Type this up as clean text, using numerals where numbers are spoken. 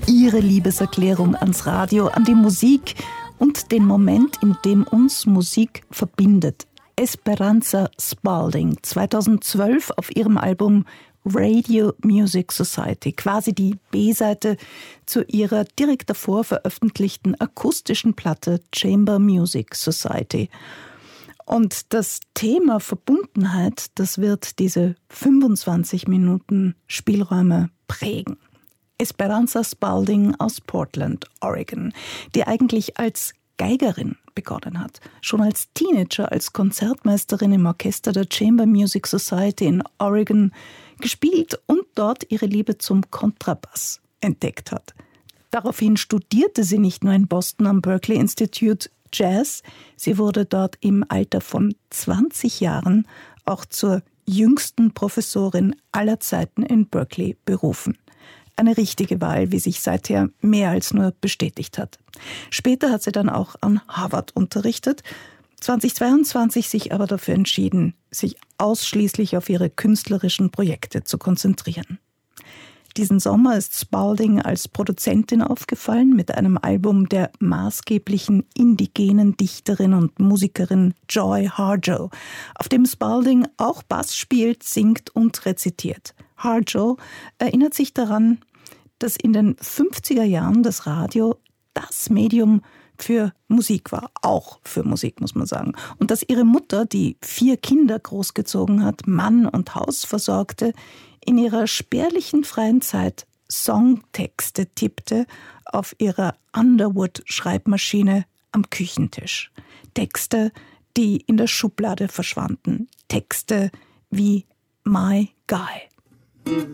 ihre Liebeserklärung ans Radio, an die Musik und den Moment, in dem uns Musik verbindet. Esperanza Spalding, 2012 auf ihrem Album Radio Music Society, quasi die B-Seite zu ihrer direkt davor veröffentlichten akustischen Platte Chamber Music Society. Und das Thema Verbundenheit, das wird diese 25 Minuten Spielräume prägen. Esperanza Spalding aus Portland, Oregon, die eigentlich als Geigerin begonnen hat, schon als Teenager als Konzertmeisterin im Orchester der Chamber Music Society in Oregon gespielt und dort ihre Liebe zum Kontrabass entdeckt hat. Daraufhin studierte sie nicht nur in Boston am Berklee Institute Jazz, sie wurde dort im Alter von 20 Jahren auch zur jüngsten Professorin aller Zeiten in Berklee berufen. Eine richtige Wahl, wie sich seither mehr als nur bestätigt hat. Später hat sie dann auch an Harvard unterrichtet, 2022 sich aber dafür entschieden, sich ausschließlich auf ihre künstlerischen Projekte zu konzentrieren. Diesen Sommer ist Spalding als Produzentin aufgefallen mit einem Album der maßgeblichen indigenen Dichterin und Musikerin Joy Harjo, auf dem Spalding auch Bass spielt, singt und rezitiert. Harjo erinnert sich daran, dass in den 50er Jahren das Radio das Medium für Musik war, auch für Musik, muss man sagen. Und dass ihre Mutter, die 4 Kinder großgezogen hat, Mann und Haus versorgte, in ihrer spärlichen freien Zeit Songtexte tippte auf ihrer Underwood-Schreibmaschine am Küchentisch. Texte, die in der Schublade verschwanden. Texte wie My Guy.